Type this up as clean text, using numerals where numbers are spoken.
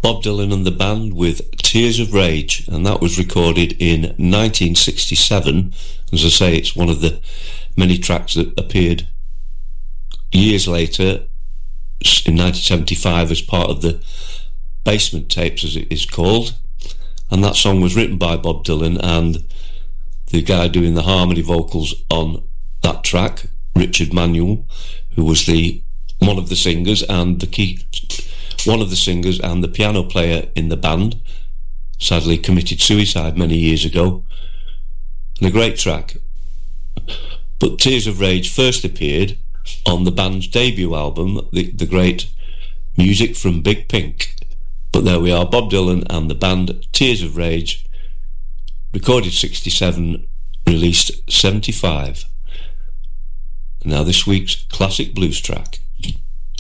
Bob Dylan and the band with Tears of Rage, and that was recorded in 1967. As I say, it's one of the many tracks that appeared years later in 1975 as part of the Basement Tapes, as it is called. And that song was written by Bob Dylan, and the guy doing the harmony vocals on that track, Richard Manuel, who was one of the singers and the piano player in the band, sadly committed suicide many years ago. And a great track. But Tears of Rage first appeared on the band's debut album, the great Music from Big Pink. But there we are, Bob Dylan and the band, Tears of Rage, recorded 67, released 75. Now this week's classic blues track.